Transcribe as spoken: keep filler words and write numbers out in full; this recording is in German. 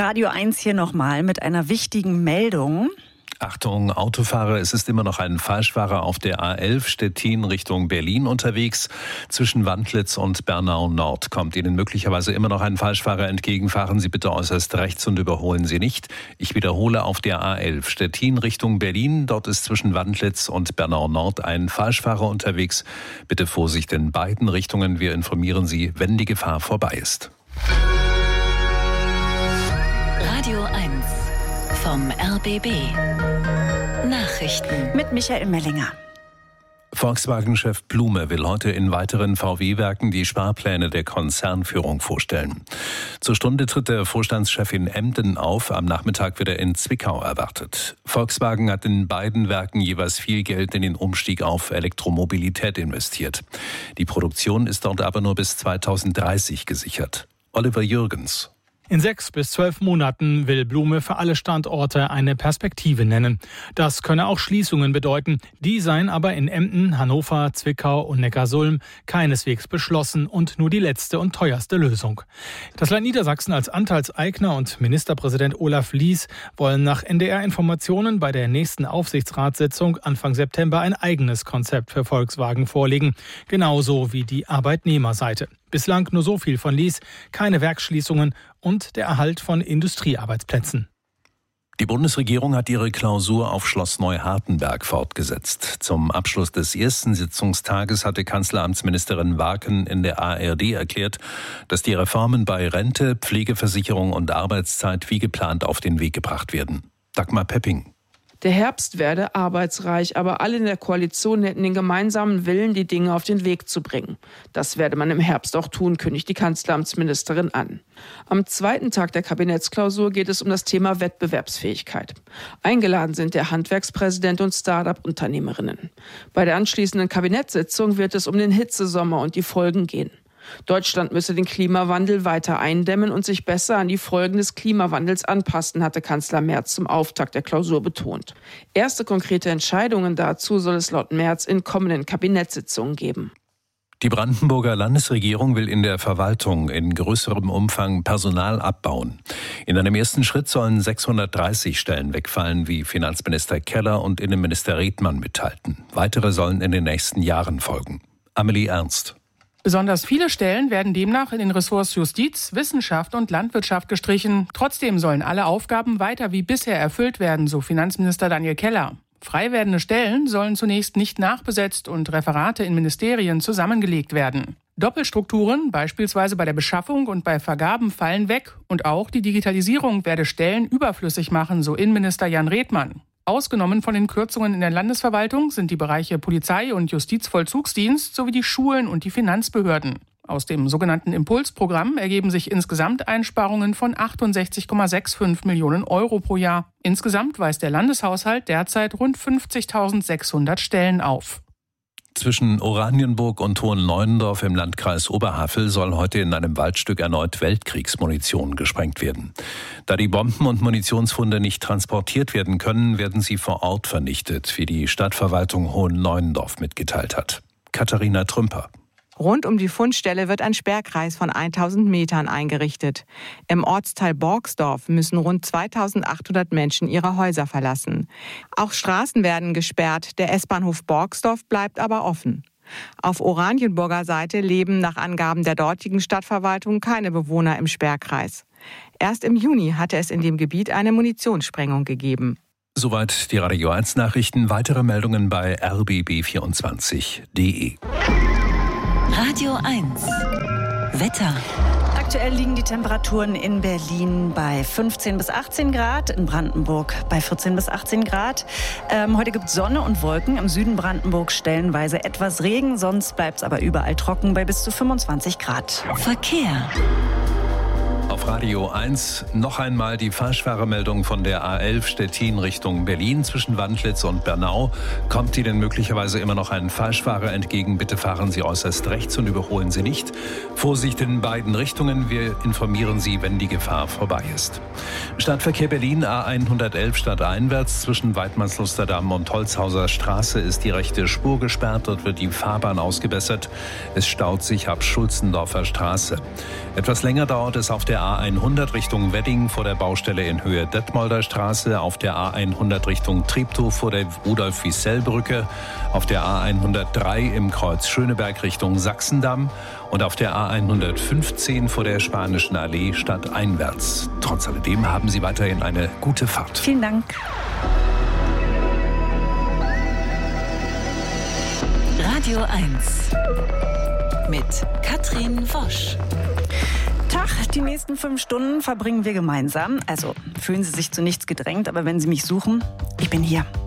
Radio eins hier nochmal mit einer wichtigen Meldung. Achtung, Autofahrer, es ist immer noch ein Falschfahrer auf der A elf Stettin Richtung Berlin unterwegs. Zwischen Wandlitz und Bernau Nord kommt Ihnen möglicherweise immer noch ein Falschfahrer entgegen. Fahren Sie bitte äußerst rechts und überholen Sie nicht. Ich wiederhole, auf der A elf Stettin Richtung Berlin. Dort ist zwischen Wandlitz und Bernau Nord ein Falschfahrer unterwegs. Bitte Vorsicht in beiden Richtungen. Wir informieren Sie, wenn die Gefahr vorbei ist. Radio eins vom R B B. Nachrichten mit Michael Mellinger. Volkswagen-Chef Blume will heute in weiteren V W-Werken die Sparpläne der Konzernführung vorstellen. Zur Stunde tritt der Vorstandschef in Emden auf. Am Nachmittag wird er in Zwickau erwartet. Volkswagen hat in beiden Werken jeweils viel Geld in den Umstieg auf Elektromobilität investiert. Die Produktion ist dort aber nur bis zweitausenddreißig gesichert. Oliver Jürgens. In sechs bis zwölf Monaten will Blume für alle Standorte eine Perspektive nennen. Das könne auch Schließungen bedeuten. Die seien aber in Emden, Hannover, Zwickau und Neckarsulm keineswegs beschlossen und nur die letzte und teuerste Lösung. Das Land Niedersachsen als Anteilseigner und Ministerpräsident Olaf Lies wollen nach N D R-Informationen bei der nächsten Aufsichtsratssitzung Anfang September ein eigenes Konzept für Volkswagen vorlegen. Genauso wie die Arbeitnehmerseite. Bislang nur so viel von Lies, keine Werksschließungen und der Erhalt von Industriearbeitsplätzen. Die Bundesregierung hat ihre Klausur auf Schloss Neuhartenberg fortgesetzt. Zum Abschluss des ersten Sitzungstages hatte Kanzleramtsministerin Warken in der A R D erklärt, dass die Reformen bei Rente, Pflegeversicherung und Arbeitszeit wie geplant auf den Weg gebracht werden. Dagmar Pepping. Der Herbst werde arbeitsreich, aber alle in der Koalition hätten den gemeinsamen Willen, die Dinge auf den Weg zu bringen. Das werde man im Herbst auch tun, kündigt die Kanzleramtsministerin an. Am zweiten Tag der Kabinettsklausur geht es um das Thema Wettbewerbsfähigkeit. Eingeladen sind der Handwerkspräsident und Start-up-Unternehmerinnen. Bei der anschließenden Kabinettssitzung wird es um den Hitzesommer und die Folgen gehen. Deutschland müsse den Klimawandel weiter eindämmen und sich besser an die Folgen des Klimawandels anpassen, hatte Kanzler Merz zum Auftakt der Klausur betont. Erste konkrete Entscheidungen dazu soll es laut Merz in kommenden Kabinettssitzungen geben. Die Brandenburger Landesregierung will in der Verwaltung in größerem Umfang Personal abbauen. In einem ersten Schritt sollen sechshundertdreißig Stellen wegfallen, wie Finanzminister Keller und Innenminister Redmann mitteilten. Weitere sollen in den nächsten Jahren folgen. Amelie Ernst. Besonders viele Stellen werden demnach in den Ressorts Justiz, Wissenschaft und Landwirtschaft gestrichen. Trotzdem sollen alle Aufgaben weiter wie bisher erfüllt werden, so Finanzminister Daniel Keller. Frei werdende Stellen sollen zunächst nicht nachbesetzt und Referate in Ministerien zusammengelegt werden. Doppelstrukturen, beispielsweise bei der Beschaffung und bei Vergaben, fallen weg. Und auch die Digitalisierung werde Stellen überflüssig machen, so Innenminister Jan Redmann. Ausgenommen von den Kürzungen in der Landesverwaltung sind die Bereiche Polizei und Justizvollzugsdienst sowie die Schulen und die Finanzbehörden. Aus dem sogenannten Impulsprogramm ergeben sich insgesamt Einsparungen von achtundsechzig Komma fünfundsechzig Millionen Euro pro Jahr. Insgesamt weist der Landeshaushalt derzeit rund fünfzigtausendsechshundert Stellen auf. Zwischen Oranienburg und Hohenleuendorf im Landkreis Oberhavel soll heute in einem Waldstück erneut Weltkriegsmunition gesprengt werden. Da die Bomben und Munitionsfunde nicht transportiert werden können, werden sie vor Ort vernichtet, wie die Stadtverwaltung Hohenleuendorf mitgeteilt hat. Katharina Trümper. Rund um die Fundstelle wird ein Sperrkreis von tausend Metern eingerichtet. Im Ortsteil Borgsdorf müssen rund zweitausendachthundert Menschen ihre Häuser verlassen. Auch Straßen werden gesperrt, der S-Bahnhof Borgsdorf bleibt aber offen. Auf Oranienburger Seite leben nach Angaben der dortigen Stadtverwaltung keine Bewohner im Sperrkreis. Erst im Juni hatte es in dem Gebiet eine Munitionssprengung gegeben. Soweit die Radio eins Nachrichten. Weitere Meldungen bei r b b vierundzwanzig punkt d e. Radio eins Wetter. Aktuell liegen die Temperaturen in Berlin bei fünfzehn bis achtzehn Grad, in Brandenburg bei vierzehn bis achtzehn Grad. Ähm, heute gibt es Sonne und Wolken, im Süden Brandenburg stellenweise etwas Regen, sonst bleibt es aber überall trocken bei bis zu fünfundzwanzig Grad. Verkehr. Auf Radio eins noch einmal die Falschfahrermeldung von der A elf Stettin Richtung Berlin. Zwischen Wandlitz und Bernau kommt Ihnen möglicherweise immer noch ein Falschfahrer entgegen. Bitte fahren Sie äußerst rechts und überholen Sie nicht. Vorsicht in beiden Richtungen. Wir informieren Sie, wenn die Gefahr vorbei ist. Stadtverkehr Berlin A hundertelf stadteinwärts. Zwischen Weidmannslusterdamm und Holzhauser Straße ist die rechte Spur gesperrt. Dort wird die Fahrbahn ausgebessert. Es staut sich ab Schulzendorfer Straße. Etwas länger dauert es auf der A hundert Richtung Wedding vor der Baustelle in Höhe Detmolder Straße, auf der A hundert Richtung Treptow vor der Rudolf-Wiesel-Brücke, auf der A hundertdrei im Kreuz Schöneberg Richtung Sachsendamm und auf der A hundertfünfzehn vor der Spanischen Allee stadteinwärts. Trotz alledem haben Sie weiterhin eine gute Fahrt. Vielen Dank. Radio eins mit Katrin Wosch. Tag, die nächsten fünf Stunden verbringen wir gemeinsam. Also fühlen Sie sich zu nichts gedrängt, aber wenn Sie mich suchen, ich bin hier.